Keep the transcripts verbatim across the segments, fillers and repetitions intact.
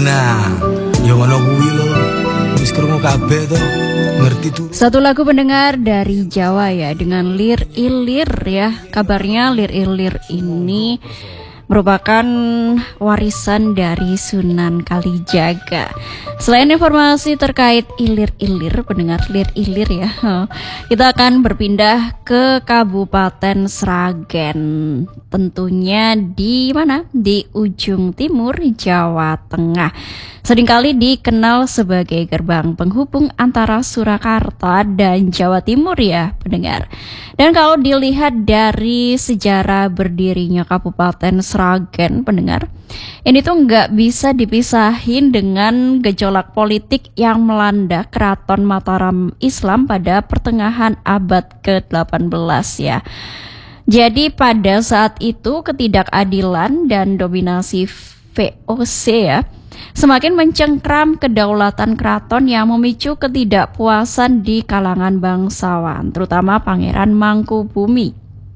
Nah, yang ngono kuwi lho. Wis krungu kabeh to. Ngerti tuh. Satu lagu pendengar dari Jawa ya, dengan Lir Ilir ya. Kabarnya Lir Ilir ini merupakan warisan dari Sunan Kalijaga. Selain informasi terkait ilir-ilir, pendengar Lir Ilir ya, kita akan berpindah ke Kabupaten Sragen. Tentunya di mana? Di ujung timur Jawa Tengah. Seringkali dikenal sebagai gerbang penghubung antara Surakarta dan Jawa Timur ya, pendengar. Dan kalau dilihat dari sejarah berdirinya Kabupaten Sragen, pendengar, ini tuh nggak bisa dipisahin dengan gejolak politik yang melanda Keraton Mataram Islam pada pertengahan abad ke delapan belas ya. Jadi pada saat itu ketidakadilan dan dominasi V O C ya semakin mencengkram kedaulatan keraton yang memicu ketidakpuasan di kalangan bangsawan, terutama Pangeran Mangkubumi.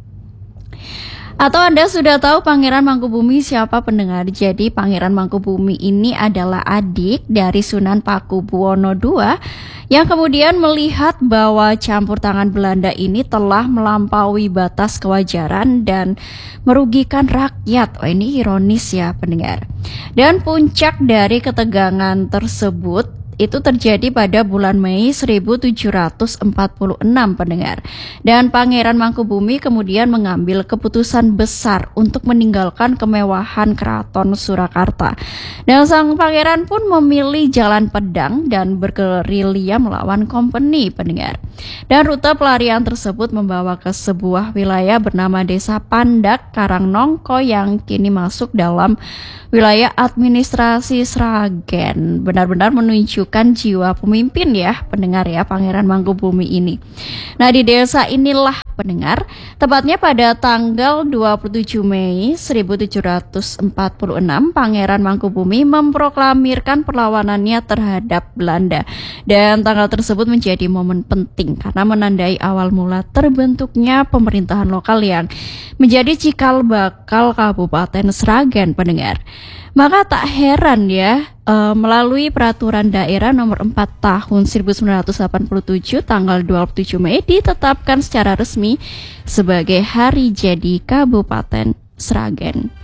Atau Anda sudah tahu Pangeran Mangkubumi siapa, pendengar? Jadi Pangeran Mangkubumi ini adalah adik dari Sunan Pakubuwono kedua yang kemudian melihat bahwa campur tangan Belanda ini telah melampaui batas kewajaran dan merugikan rakyat. Oh, ini ironis ya, pendengar. Dan puncak dari ketegangan tersebut itu terjadi pada bulan Mei seribu tujuh ratus empat puluh enam, pendengar. Dan Pangeran Mangkubumi kemudian mengambil keputusan besar untuk meninggalkan kemewahan Keraton Surakarta. Dan sang pangeran pun memilih jalan pedang dan bergerilya melawan kompeni, pendengar. Dan rute pelarian tersebut membawa ke sebuah wilayah bernama Desa Pandak Karangnongko yang kini masuk dalam wilayah administrasi Sragen. Benar-benar menunjukkan jiwa pemimpin ya, pendengar ya, Pangeran Mangkubumi ini. Nah, di desa inilah, pendengar, tepatnya pada tanggal dua puluh tujuh Mei seribu tujuh ratus empat puluh enam, Pangeran Mangkubumi memproklamirkan perlawanannya terhadap Belanda. Dan tanggal tersebut menjadi momen penting karena menandai awal mula terbentuknya pemerintahan lokal yang menjadi cikal bakal Kabupaten Sragen, pendengar. Maka tak heran ya, e, melalui peraturan daerah nomor empat tahun seribu sembilan ratus delapan puluh tujuh tanggal dua puluh tujuh Mei ditetapkan secara resmi sebagai hari jadi Kabupaten Sragen.